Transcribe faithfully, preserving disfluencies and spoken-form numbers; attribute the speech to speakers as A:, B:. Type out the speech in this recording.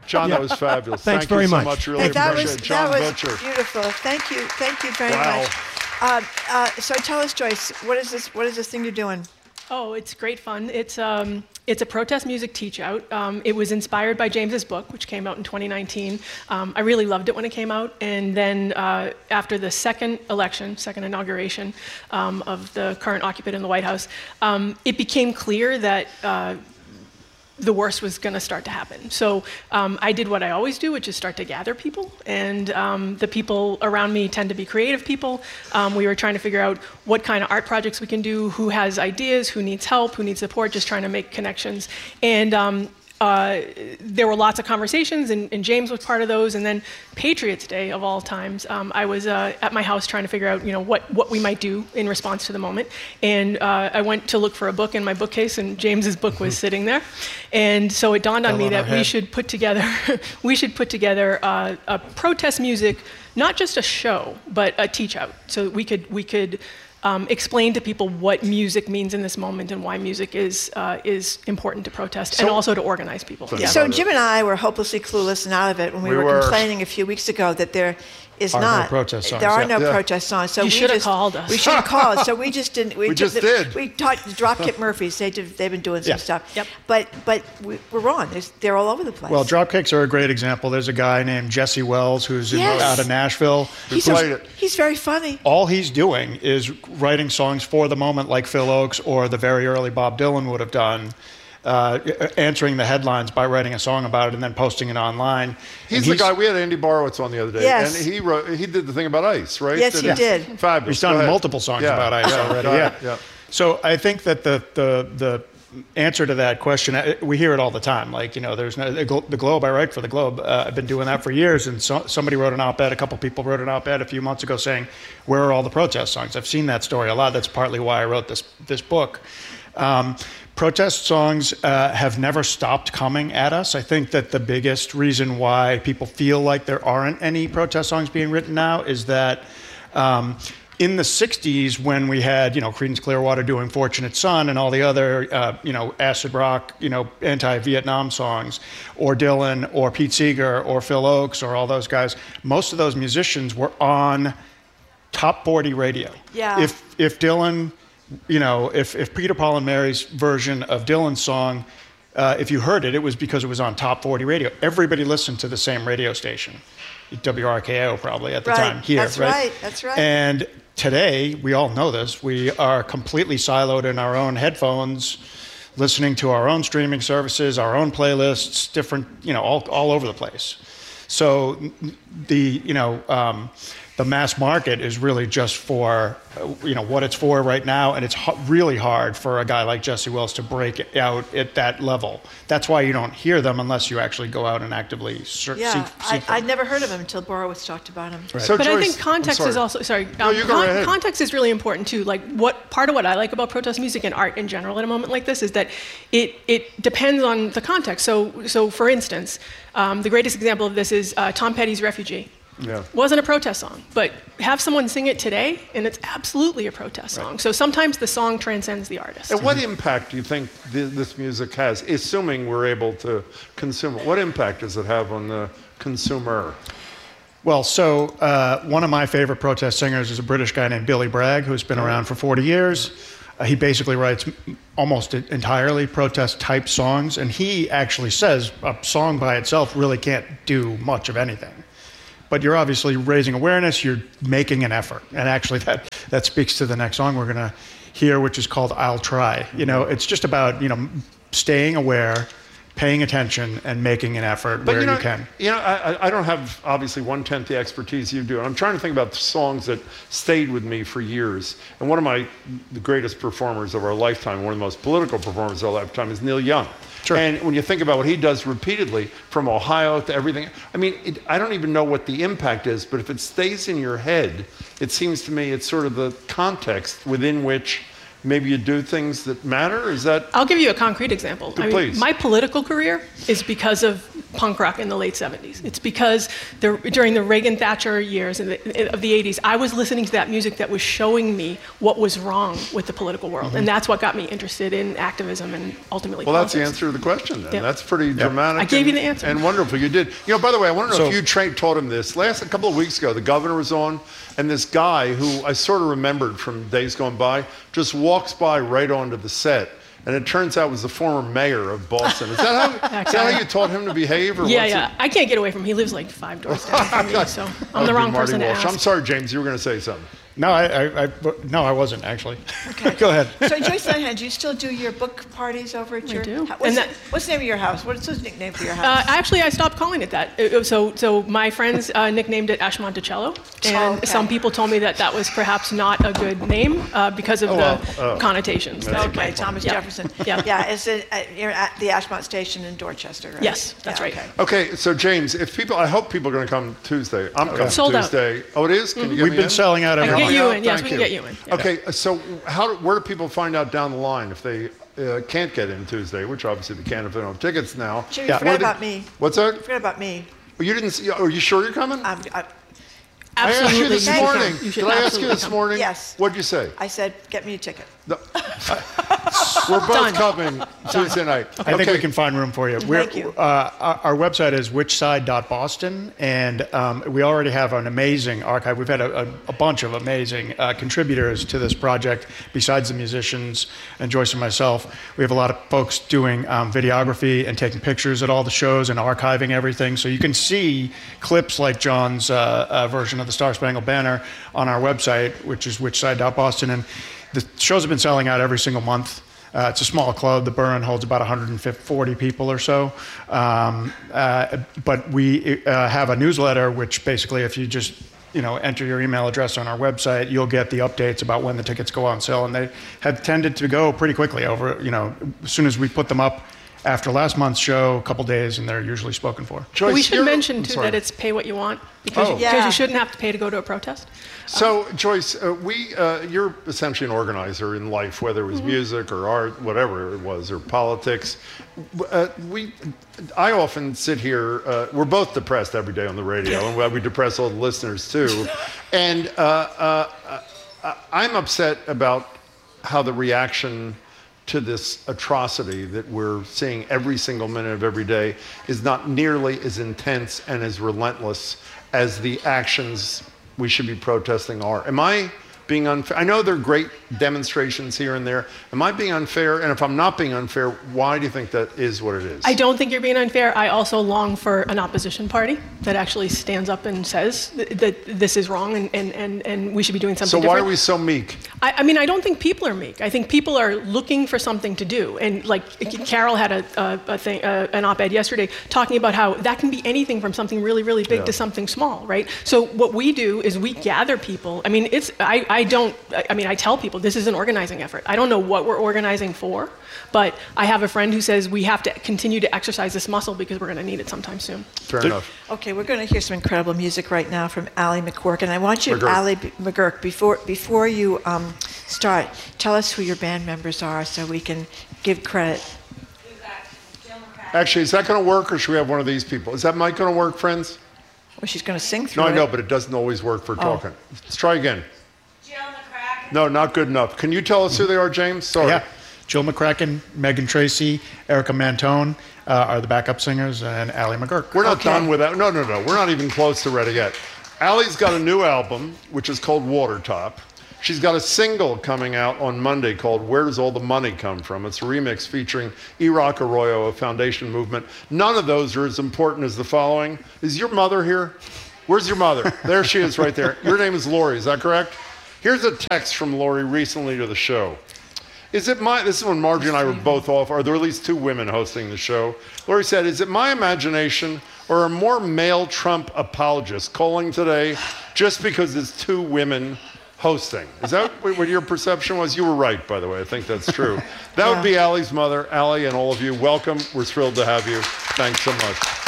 A: John, yeah. that was fabulous.
B: Thanks
A: Thank
B: very
A: you so
B: much.
A: much. Really
C: hey, that
A: appreciate
C: was,
A: it. John
C: that was
A: Butcher.
C: Beautiful. Thank you. Thank you very
A: wow.
C: much. Uh, uh, so tell us, Joyce, what is this? What is this thing you're doing?
D: Oh, it's great fun. It's um, it's a protest music teach out. Um, it was inspired by James's book, which came out in twenty nineteen. Um, I really loved it when it came out, and then uh, after the second election, second inauguration um, of the current occupant in the White House, um, it became clear that uh, the worst was going to start to happen. So um, I did what I always do, which is start to gather people. And um, the people around me tend to be creative people. Um, we were trying to figure out what kind of art projects we can do, who has ideas, who needs help, who needs support, just trying to make connections. And um, uh, there were lots of conversations, and, and James was part of those. And then Patriots Day, of all times, um, I was uh, at my house trying to figure out, you know, what, what we might do in response to the moment. And uh, I went to look for a book in my bookcase, and James's book was sitting there. And so it dawned on me that we should put together, we should put together uh, a protest music, not just a show, but a teach out. So we could we could. Um, explain to people what music means in this moment and why music is uh, is important to protest so, and also to organize people.
C: Yeah. So Jim and I were hopelessly clueless and out of it when we, we were, were complaining a few weeks ago that there is
B: are
C: not
B: no protest songs.
C: There are
B: yeah.
C: no
B: yeah.
C: protest songs. So
D: you
C: we
D: should have
C: just,
D: called us.
C: We should have called. So we just didn't. We,
A: we just
C: the,
A: did.
C: We talked to Dropkick Murphys. They did, they've been doing some
B: yeah.
C: stuff.
D: Yep.
C: But but we, we're wrong. There's, they're all over the place.
B: Well, Dropkicks are a great example. There's a guy named Jesse Wells who's in,
C: yes.
B: out of Nashville.
C: He's,
A: who played
C: a,
A: it.
C: He's very funny.
B: All he's doing is writing songs for the moment, like Phil Oakes or the very early Bob Dylan would have done. Uh, answering the headlines by writing a song about it and then posting it online.
A: He's, he's the guy, we had Andy Borowitz on the other day,
C: yes.
A: and he wrote, he did the thing about ice, right?
C: Yes,
A: did
C: he
A: it?
C: did.
A: Fabulous.
B: He's done multiple songs
A: yeah.
B: about ice
A: yeah.
B: already,
A: yeah.
B: yeah.
A: yeah.
B: So I think that the, the, the answer to that question, we hear it all the time, like, you know, there's no, the Globe, I write for the Globe, uh, I've been doing that for years, and so, somebody wrote an op-ed, a couple people wrote an op-ed a few months ago saying, where are all the protest songs? I've seen that story a lot. That's partly why I wrote this, this book. Um, protest songs uh, have never stopped coming at us. I think that the biggest reason why people feel like there aren't any protest songs being written now is that um, in the sixties, when we had, you know, Creedence Clearwater doing Fortunate Son and all the other, uh, you know, acid rock, you know, anti-Vietnam songs, or Dylan, or Pete Seeger, or Phil Oakes, or all those guys, most of those musicians were on top forty radio.
C: Yeah.
B: If if Dylan... You know, if, if Peter, Paul, and Mary's version of Dylan's song, uh, if you heard it, it was because it was on top forty radio. Everybody listened to the same radio station, W R K O probably at the
C: right.
B: time here,
C: That's
B: right?
C: right. That's right.
B: And today, we all know this, we are completely siloed in our own headphones, listening to our own streaming services, our own playlists, different, you know, all, all over the place. So the, you know, um, the mass market is really just for, you know, what it's for right now, and it's h- really hard for a guy like Jesse Wells to break out at that level. That's why you don't hear them unless you actually go out and actively ser-
C: yeah,
B: seek, seek
C: I, I'd never heard of him until Borowitz talked about him.
B: Right.
A: So
D: but
A: Joyce,
D: I think context is also, sorry, um,
A: no, you go
D: con-
A: ahead.
D: context is really important too. Like what, part of what I like about protest music and art in general at a moment like this is that it, it depends on the context. So, so for instance, um, the greatest example of this is uh, Tom Petty's Refugee.
A: Yeah.
D: Wasn't a protest song, but have someone sing it today, and it's absolutely a protest
A: Right.
D: song. So sometimes the song transcends the artist.
A: And what impact do you think th- this music has, assuming we're able to consume it? What impact does it have on the consumer?
B: Well, so uh, one of my favorite protest singers is a British guy named Billy Bragg, who's been around for forty years. Uh, he basically writes almost entirely protest-type songs, and he actually says a song by itself really can't do much of anything. But you're obviously raising awareness, you're making an effort. And actually that, that speaks to the next song we're gonna hear, which is called I'll Try. You know, it's just about, you know, staying aware, paying attention, and making an effort
A: But
B: where
A: you, know,
B: you can.
A: You know, I, I don't have, obviously, one-tenth the expertise you do. And I'm trying to think about the songs that stayed with me for years. And one of my the greatest performers of our lifetime, one of the most political performers of our lifetime, is Neil Young. Sure. And when you think about what he does repeatedly, from Ohio to everything, I mean, it, I don't even know what the impact is, but if it stays in your head, it seems to me it's sort of the context within which maybe you do things that matter. Is that?
D: I'll give you a concrete example. I mean,
A: please.
D: my political career is because of punk rock in the late seventies. It's because the, during the Reagan-Thatcher years in the, of the eighties, I was listening to that music that was showing me what was wrong with the political world. Mm-hmm. And that's what got me interested in activism and ultimately
A: Well,
D: politics.
A: that's the answer to the question then.
D: Yeah.
A: That's pretty yeah. dramatic.
D: I gave
A: and,
D: you the answer.
A: And wonderful. You did. You know, by the way, I want to know
B: So,
A: if you tra- taught him this. Last, a couple of weeks ago, the governor was on, and this guy who I sort of remembered from days gone by just walks by right onto the set. And it turns out was the former mayor of Boston. Is that how, is that how you taught him to behave? Or
D: yeah,
A: what's
D: yeah.
A: it?
D: I can't get away from him. He lives like five doors down from me, so I'm the
A: Okay,
D: wrong
A: Marty
D: person to
A: Walsh.
D: ask.
A: I'm sorry, James. You were going to say something.
B: No, I, I, I no, I wasn't actually.
C: Okay.
B: Go ahead.
C: So Joyce Linehan, do you still do your book parties over at
D: I
C: your
D: do.
C: house?
D: And
C: What's,
D: that-
C: the- what's the name of your house? What's the nickname for your
D: Uh,
C: house?
D: actually, I stopped calling it that. It- it- so, so my friends uh, nicknamed it Ash Monticello, and
C: Oh, okay.
D: some people told me that that was perhaps not a good name uh, because of
A: Oh,
D: the
A: well, oh.
D: connotations. that it
C: Okay,
D: might-
C: Thomas
D: yeah.
C: Jefferson.
D: Yeah.
C: Yeah, it's in, uh, you're at the Ashmont Station in Dorchester, right?
D: Yes, that's
C: Yeah,
D: right.
C: okay.
A: Okay, so James, if people, I hope people are going to come Tuesday. I'm coming
D: Sold out.
A: Tuesday. Oh, it is? Can you get
B: We've
A: me
B: been
A: in?
B: selling out
D: I
B: every
D: can get
B: month.
D: you
A: Oh,
D: in. Yes,
A: thank
D: we can
A: you.
D: get you in. Yeah.
A: Okay, so how do, where do people find out down the line if they uh, can't get in Tuesday, which obviously they can if they don't have tickets now?
C: Jimmy,
B: Yeah.
C: you forgot
A: Where do-
C: about me.
A: What's that?
C: You forgot about me.
A: Oh, you didn't see, are you sure you're coming?
C: I'm, I,
A: I asked
D: Absolutely.
A: you this
D: you should
A: morning.
D: come. You should
A: Did I ask you
D: absolutely
A: this
D: come.
A: morning?
C: Yes.
A: What'd you say?
C: I said, get me a ticket.
A: No. We're both
D: Done.
A: coming Tuesday night.
B: I think we can find room for you.
C: Thank you.
B: Uh, our, our website is whichside dot boston, and um, we already have an amazing archive. We've had a, a, a bunch of amazing uh, contributors to this project, besides the musicians and Joyce and myself. We have a lot of folks doing um, videography and taking pictures at all the shows and archiving everything. So you can see clips like John's uh, uh, version of the Star Spangled Banner on our website, which is whichside dot boston. And the shows have been selling out every single month. Uh, it's a small club. The Burn holds about one hundred forty people or so. Um, uh, but we uh, have a newsletter, which basically, if you just you know enter your email address on our website, you'll get the updates about when the tickets go on sale. And they have tended to go pretty quickly. Over you know, as soon as we put them up after last month's show, a couple days, and they're usually spoken for.
A: Joyce,
D: we should
A: you're-
D: mention
A: I'm
D: too
A: sorry.
D: that it's pay what you want because,
A: Oh.
D: you, because
C: Yeah.
D: you shouldn't have to pay to go to a protest.
A: So, Joyce, uh, we, uh, you're essentially an organizer in life, whether it was music or art, whatever it was, or politics. Uh, we, I often sit here, uh, we're both depressed every day on the radio, and we depress all the listeners too. And uh, uh, uh, I'm upset about how the reaction to this atrocity that we're seeing every single minute of every day is not nearly as intense and as relentless as the actions we should be protesting are. Am I being unfair? I know there are great demonstrations here and there. Am I being unfair? And if I'm not being unfair, why do you think that is what it is?
D: I don't think you're being unfair. I also long for an opposition party that actually stands up and says th- that this is wrong and, and, and, and we should be doing something
A: So
D: different.
A: why are we so meek?
D: I, I mean, I don't think people are meek. I think people are looking for something to do. And like Carol had a, a, a thing, uh, an op-ed yesterday talking about how that can be anything from something really, really big
A: Yeah.
D: to something small, right? So what we do is we gather people. I mean, it's I, I don't. I mean, I tell people this is an organizing effort. I don't know what we're organizing for, but I have a friend who says we have to continue to exercise this muscle because we're going to need it sometime soon.
A: Fair enough.
C: Okay, we're going to hear some incredible music right now from Ally McGurk, and I want you,
A: McGurk.
C: Ally B- McGurk, before before you um, start, tell us who your band members are so we can give credit.
A: Actually, is that going to work, or should we have one of these people? Is that mic going to work, friends?
C: Well, she's going to sing through
A: No, I
C: it.
A: know, but it doesn't always work for
C: Oh.
A: talking. Let's try again.
E: Jill McCracken.
A: No, not good enough. Can you tell us who they are, James? Sorry.
B: Yeah, Jill McCracken, Megan Tracy, Erica Mantone uh, are the backup singers, and Ally McGurk.
A: We're not
C: Okay.
A: done with that. No, no, no. We're not even close to ready yet. Allie's got a new album, which is called Watertop. She's got a single coming out on Monday called Where Does All the Money Come From? It's a remix featuring E-Rock Arroyo of Foundation Movement. None of those are as important as the following. Is your mother here? Where's your mother? There she is right there. Your name is Lori, is that correct? Here's a text from Lori recently to the show. Is it my, this is when Margie and I were both off, or there were at least two women hosting the show. Lori said, is it my imagination or are more male Trump apologists calling today just because it's two women hosting? Is that what your perception was? You were right, by the way. I think that's true. That would be Allie's mother. Allie and all of you, welcome. We're thrilled to have you. Thanks so much.